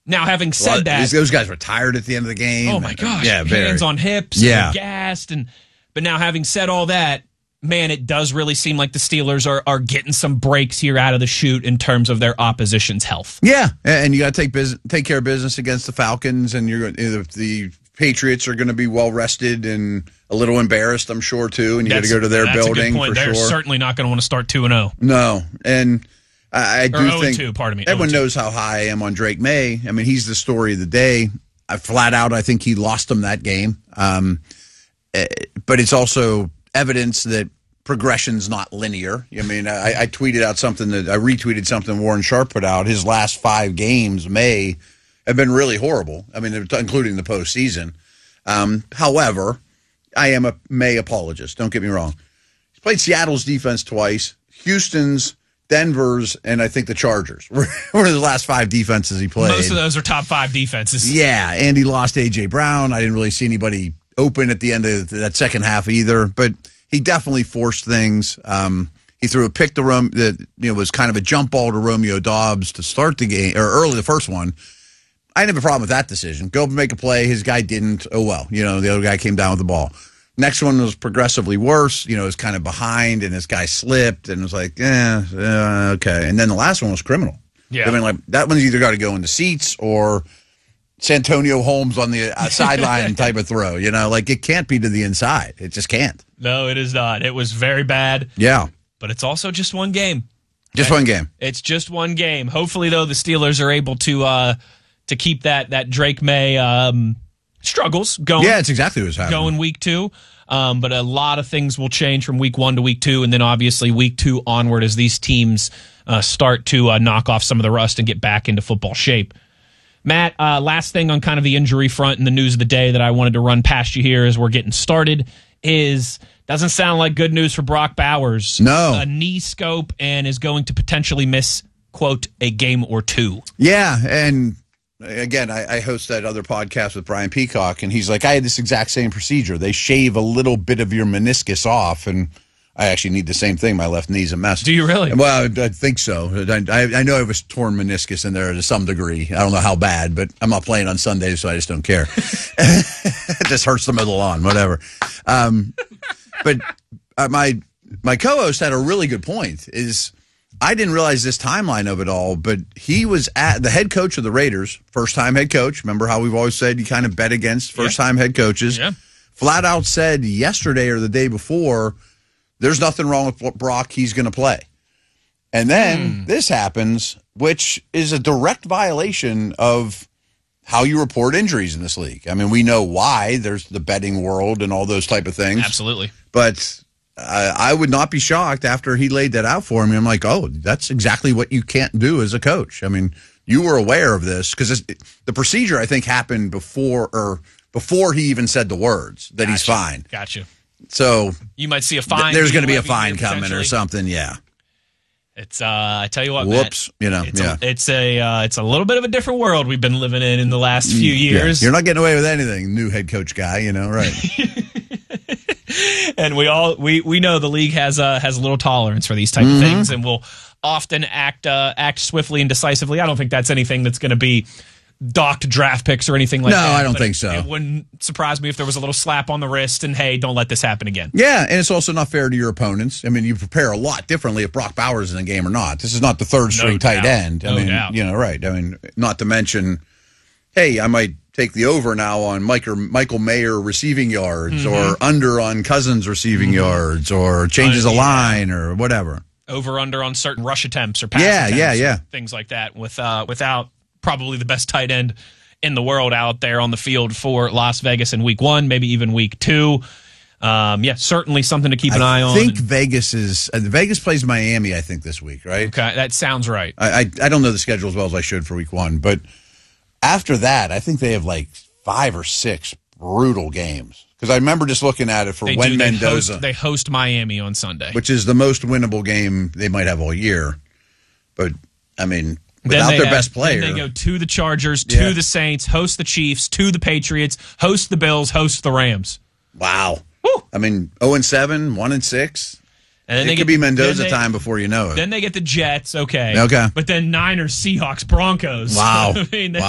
Now, having said that, those guys were tired at the end of the game. Oh my gosh, yeah, hands on hips, and gassed, but now having said all that, man, it does really seem like the Steelers are getting some breaks here out of the chute in terms of their opposition's health. Yeah, and you got to take care of business against the Falcons, and the Patriots are going to be well rested and a little embarrassed, I'm sure, too. And you got to go to their building. That's a good point. For They're sure. certainly not going to want to start 2-0. No, and I do think 0-2, pardon me. Everyone knows how high I am on Drake May. I mean, he's the story of the day. I think he lost them that game. But it's also evidence that progression's not linear. I mean, I tweeted out something I retweeted something Warren Sharp put out. His last 5 games, May, have been really horrible. I mean, including the postseason. However, I am a May apologist. Don't get me wrong. He's played Seattle's defense twice, Houston's, Denver's, and I think the Chargers were the last 5 defenses he played. Most of those are top 5 defenses. Yeah, and he lost A.J. Brown. I didn't really see anybody open at the end of that second half either, but he definitely forced things. He threw a pick to that was kind of a jump ball to Romeo Doubs to start the game, or early the first one. I didn't have a problem with that decision. Go make a play. His guy didn't. Oh, well. The other guy came down with the ball. Next one was progressively worse. It was kind of behind, and this guy slipped, and it was like, okay. And then the last one was criminal. Yeah. I mean, that one's either got to go in the seats or Santonio Holmes on the sideline type of throw. It can't be to the inside. It just can't. No, it is not. It was very bad. Yeah. But it's also just one game. Just one game. It's just one game. Hopefully, though, the Steelers are able to keep that Drake May struggles going. Yeah, it's exactly what's happening. Going week 2. But a lot of things will change from week 1 to week 2, and then obviously week 2 onward as these teams start to knock off some of the rust and get back into football shape. Matt, last thing on kind of the injury front and the news of the day that I wanted to run past you here as we're getting started doesn't sound like good news for Brock Bowers. No. A knee scope and is going to potentially miss, quote, a game or 2. Yeah, and again, I host that other podcast with Brian Peacock, and he's like, I had this exact same procedure. They shave a little bit of your meniscus off, and I actually need the same thing. My left knee's a mess. Do you really? Well, I think so. I know I was torn meniscus in there to some degree. I don't know how bad, but I'm not playing on Sundays, so I just don't care. It just hurts the middle lawn, whatever. But my co-host had a really good point. I didn't realize this timeline of it all, but he was at the head coach of the Raiders, first-time head coach. Remember how we've always said you kind of bet against first-time head coaches? Yeah. Flat out said yesterday or the day before, there's nothing wrong with Brock. He's going to play. And then this happens, which is a direct violation of how you report injuries in this league. I mean, we know why. There's the betting world and all those type of things. Absolutely. But I would not be shocked after he laid that out for me. I'm like, oh, that's exactly what you can't do as a coach. I mean, you were aware of this because the procedure, I think, happened before he even said the words that he's fine. Gotcha. So you might see a fine. There's going to be a fine coming or something. Yeah. It's I tell you what, whoops, Matt, it's a little bit of a different world we've been living in the last few years. You're not getting away with anything, new head coach guy, right? And we know the league has a little tolerance for these type of things, and will often act swiftly and decisively. I don't think that's anything that's going to be docked draft picks or anything like that. No, I don't think so. It wouldn't surprise me if there was a little slap on the wrist and, hey, don't let this happen again. Yeah, and it's also not fair to your opponents. I mean, you prepare a lot differently if Brock Bowers is in the game or not. This is not the third-string tight end. No doubt. Right. I mean, not to mention, hey, I might take the over now on Michael Mayer receiving yards or under on Cousins receiving yards or changes a line or whatever. Over under on certain rush attempts or pass attempts. Things like that without probably the best tight end in the world out there on the field for Las Vegas in week 1, maybe even week 2. Certainly something to keep an eye on. I think Vegas plays Miami, I think, this week, right? Okay, that sounds right. I don't know the schedule as well as I should for week 1, but after that, I think they have like 5 or 6 brutal games. Because I remember just looking at it for Mendoza. They host Miami on Sunday. Which is the most winnable game they might have all year. But, I mean, without their best player. Then they go to the Chargers, to the Saints, host the Chiefs, to the Patriots, host the Bills, host the Rams. Wow. Woo. I mean, 0-7, 1-6. And then it could be Mendoza time before you know it. Then they get the Jets, okay. Okay. But then Niners, Seahawks, Broncos. Wow. I mean,